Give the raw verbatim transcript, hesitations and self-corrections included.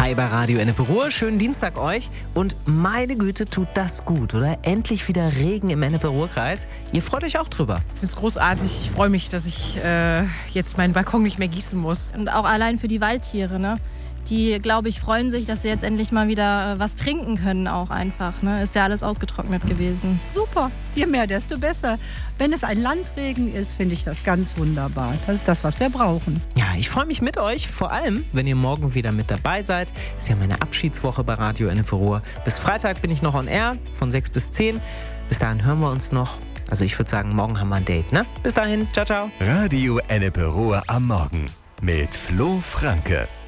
Hi bei Radio Ennepe-Ruhr, schönen Dienstag euch. Und meine Güte, tut das gut, oder? Endlich wieder Regen im Ennepe-Ruhr-Kreis. Ihr freut euch auch drüber. Ich finde es großartig. Ich freue mich, dass ich äh, jetzt meinen Balkon nicht mehr gießen muss. Und auch allein für die Waldtiere, ne? Die, glaube ich, freuen sich, dass sie jetzt endlich mal wieder was trinken können auch einfach. Ne? Ist ja alles ausgetrocknet gewesen. Super, je mehr, desto besser. Wenn es ein Landregen ist, finde ich das ganz wunderbar. Das ist das, was wir brauchen. Ja, ich freue mich mit euch, vor allem, wenn ihr morgen wieder mit dabei seid. Ist ja meine Abschiedswoche bei Radio Ennepe-Ruhr. Bis Freitag bin ich noch on air, von sechs bis zehn. Bis dahin hören wir uns noch. Also ich würde sagen, morgen haben wir ein Date, ne? Bis dahin, ciao, ciao. Radio Ennepe-Ruhr am Morgen mit Flo Franke.